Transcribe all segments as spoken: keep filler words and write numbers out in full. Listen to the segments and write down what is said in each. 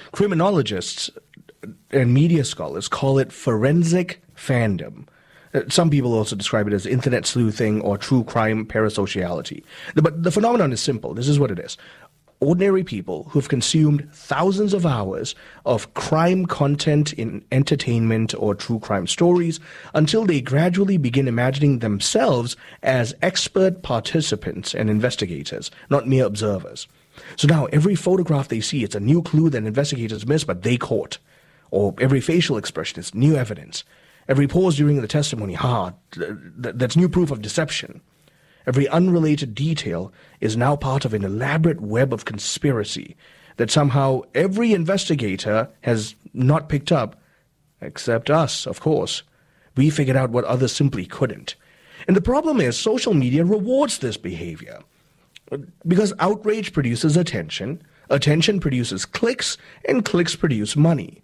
Criminologists and media scholars call it forensic fandom. Some people also describe it as internet sleuthing or true crime parasociality. But the phenomenon is simple. This is what it is. Ordinary people who've consumed thousands of hours of crime content in entertainment or true crime stories until they gradually begin imagining themselves as expert participants and investigators, not mere observers. So now every photograph they see, it's a new clue that investigators missed, but they caught. Or every facial expression is new evidence. Every pause during the testimony, ha, th- th- that's new proof of deception. Every unrelated detail is now part of an elaborate web of conspiracy that somehow every investigator has not picked up, except us, of course. We figured out what others simply couldn't. And the problem is social media rewards this behavior. Because outrage produces attention, attention produces clicks, and clicks produce money.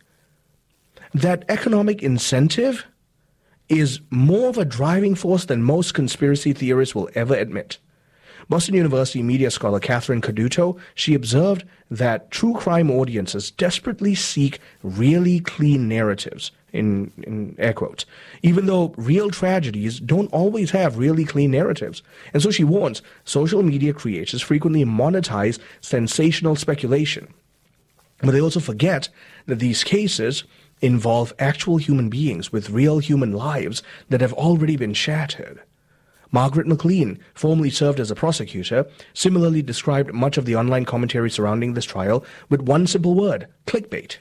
That economic incentive is more of a driving force than most conspiracy theorists will ever admit. Boston University media scholar Catherine Caduto, she observed that true crime audiences desperately seek really clean narratives, in, in air quotes, even though real tragedies don't always have really clean narratives. And so she warns, social media creators frequently monetize sensational speculation. But they also forget that these cases involve actual human beings with real human lives that have already been shattered. Margaret McLean, formerly served as a prosecutor, similarly described much of the online commentary surrounding this trial with one simple word: clickbait.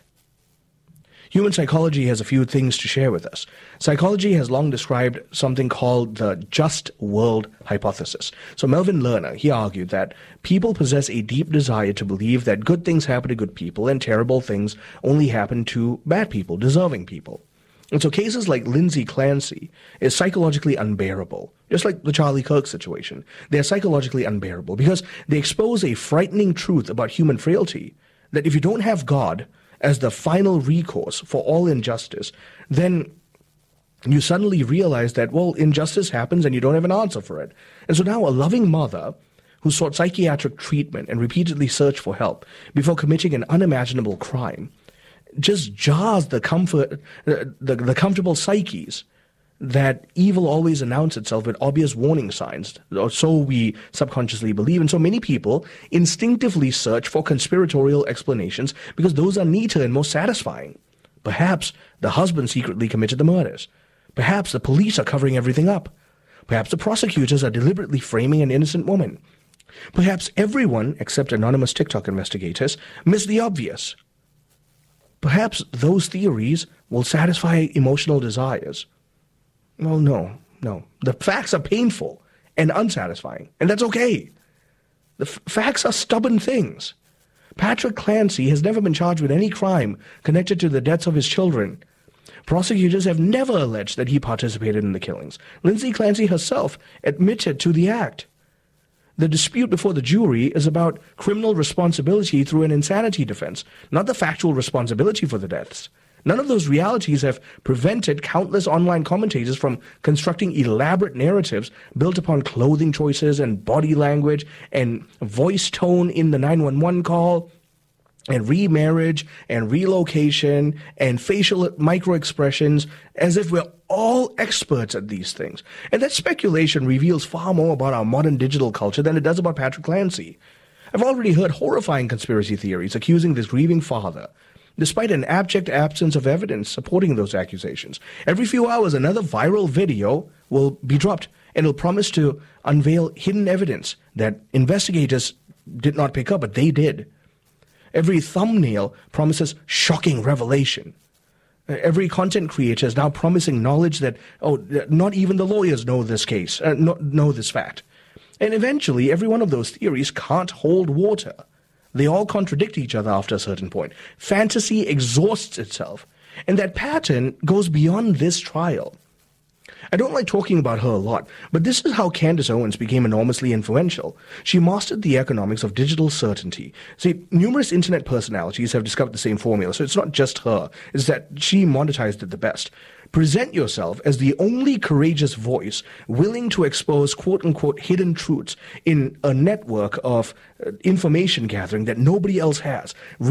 Human psychology has a few things to share with us. Psychology has long described something called the just world hypothesis. So Melvin Lerner, he argued that people possess a deep desire to believe that good things happen to good people and terrible things only happen to bad people, deserving people. And so cases like Lindsay Clancy is psychologically unbearable, just like the Charlie Kirk situation. They're psychologically unbearable because they expose a frightening truth about human frailty, that if you don't have God as the final recourse for all injustice, then you suddenly realize that, well, injustice happens and you don't have an answer for it. And so now a loving mother who sought psychiatric treatment and repeatedly searched for help before committing an unimaginable crime just jars the comfort, the, the, the comfortable psyches that evil always announces itself with obvious warning signs, or so we subconsciously believe. And so many people instinctively search for conspiratorial explanations because those are neater and more satisfying. Perhaps the husband secretly committed the murders. Perhaps the police are covering everything up. Perhaps the prosecutors are deliberately framing an innocent woman. Perhaps everyone, except anonymous TikTok investigators, missed the obvious. Perhaps those theories will satisfy emotional desires. Well, no, no. The facts are painful and unsatisfying, and that's okay. The f- facts are stubborn things. Patrick Clancy has never been charged with any crime connected to the deaths of his children. Prosecutors have never alleged that he participated in the killings. Lindsay Clancy herself admitted to the act. The dispute before the jury is about criminal responsibility through an insanity defense, not the factual responsibility for the deaths. None of those realities have prevented countless online commentators from constructing elaborate narratives built upon clothing choices and body language and voice tone in the nine one one call and remarriage and relocation and facial microexpressions as if we're all experts at these things. And that speculation reveals far more about our modern digital culture than it does about Patrick Clancy. I've already heard horrifying conspiracy theories accusing this grieving father, despite an abject absence of evidence supporting those accusations. Every few hours, another viral video will be dropped, and it'll promise to unveil hidden evidence that investigators did not pick up, but they did. Every thumbnail promises shocking revelation. Every content creator is now promising knowledge that, oh, not even the lawyers know this case, uh, know, know this fact. And eventually, every one of those theories can't hold water. They all contradict each other after a certain point. Fantasy exhausts itself. And that pattern goes beyond this trial. I don't like talking about her a lot, but this is how Candace Owens became enormously influential. She mastered the economics of digital certainty. See, numerous internet personalities have discovered the same formula, so it's not just her. It's that she monetized it the best. Present yourself as the only courageous voice willing to expose quote-unquote hidden truths in a network of uh, information gathering that nobody else has.